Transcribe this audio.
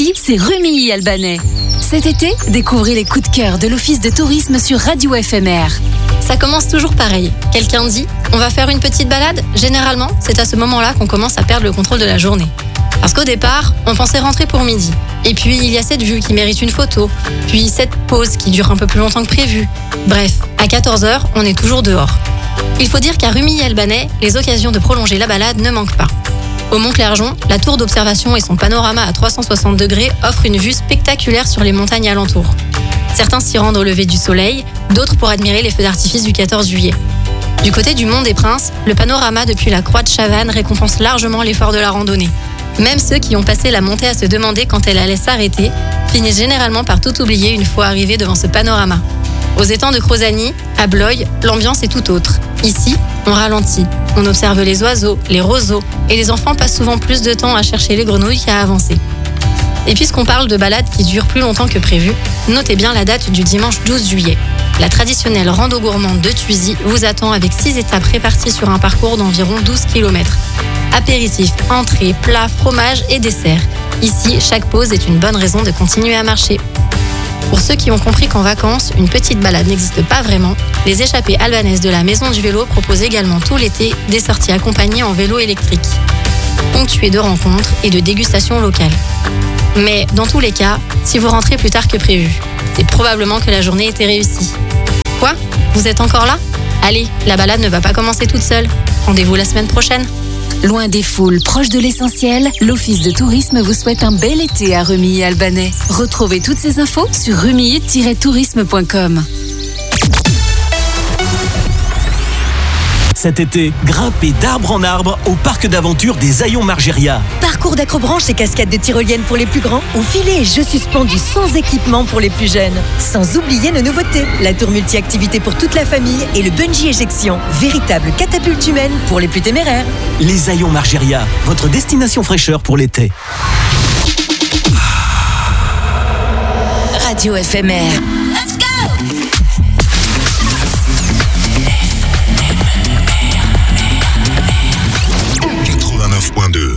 Ici, c'est Rumilly-Albanais. Cet été, découvrez les coups de cœur de l'Office de tourisme sur Radio FMR. Ça commence toujours pareil. Quelqu'un dit « on va faire une petite balade ?» Généralement, c'est à ce moment-là qu'on commence à perdre le contrôle de la journée. Parce qu'au départ, on pensait rentrer pour midi. Et puis, il y a cette vue qui mérite une photo. Puis, cette pause qui dure un peu plus longtemps que prévu. Bref, à 14h, on est toujours dehors. Il faut dire qu'à Rumilly-Albanais, les occasions de prolonger la balade ne manquent pas. Au Mont-Clergeon, la tour d'observation et son panorama à 360 degrés offrent une vue spectaculaire sur les montagnes alentours. Certains s'y rendent au lever du soleil, d'autres pour admirer les feux d'artifice du 14 juillet. Du côté du Mont des Princes, le panorama depuis la croix de Chavannes récompense largement l'effort de la randonnée. Même ceux qui ont passé la montée à se demander quand elle allait s'arrêter finissent généralement par tout oublier une fois arrivés devant ce panorama. Aux étangs de Crozagny, à Bloye, l'ambiance est tout autre. Ici, on ralentit, on observe les oiseaux, les roseaux, et les enfants passent souvent plus de temps à chercher les grenouilles qu'à avancer. Et puisqu'on parle de balades qui durent plus longtemps que prévu, notez bien la date du dimanche 12 juillet. La traditionnelle rando gourmande de Thuisy vous attend avec 6 étapes réparties sur un parcours d'environ 12 km. Apéritifs, entrées, plats, fromages et desserts. Ici, chaque pause est une bonne raison de continuer à marcher. Pour ceux qui ont compris qu'en vacances, une petite balade n'existe pas vraiment, les échappées albanaises de la Maison du Vélo proposent également tout l'été des sorties accompagnées en vélo électrique, ponctuées de rencontres et de dégustations locales. Mais dans tous les cas, si vous rentrez plus tard que prévu, c'est probablement que la journée était réussie. Quoi ? Vous êtes encore là ? Allez, la balade ne va pas commencer toute seule. Rendez-vous la semaine prochaine. Loin des foules, proche de l'essentiel, l'Office de tourisme vous souhaite un bel été à Rumilly-Albanais. Retrouvez toutes ces infos sur rumilly-tourisme.com. Cet été, grimpez d'arbre en arbre au parc d'aventure des Haillons-Margéria. Parcours d'acrobranche et cascades de tyroliennes pour les plus grands, ou filets et jeux suspendus sans équipement pour les plus jeunes. Sans oublier nos nouveautés, la tour multi-activité pour toute la famille et le bungee éjection, véritable catapulte humaine pour les plus téméraires. Les Haillons-Margéria, votre destination fraîcheur pour l'été. Radio FMR.